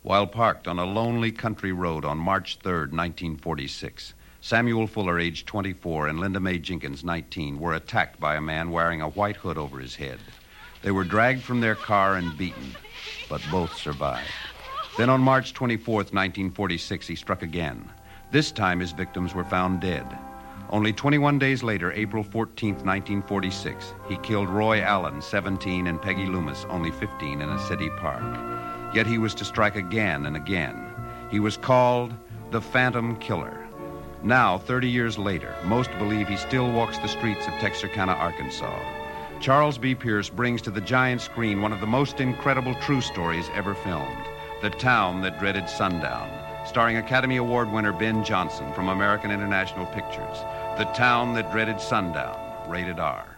While parked on a lonely country road on March 3rd, 1946, Samuel Fuller, age 24, and Linda Mae Jenkins, 19, were attacked by a man wearing a white hood over his head. They were dragged from their car and beaten, but both survived. Then on March 24th, 1946, he struck again. This time his victims were found dead. Only 21 days later, April 14th, 1946, he killed Roy Allen, 17, and Peggy Loomis, only 15, in a city park. Yet he was to strike again and again. He was called the Phantom Killer. Now, 30 years later, most believe he still walks the streets of Texarkana, Arkansas. Charles B. Pierce brings to the giant screen one of the most incredible true stories ever filmed, The Town That Dreaded Sundown, starring Academy Award winner Ben Johnson from American International Pictures. The Town That Dreaded Sundown, rated R.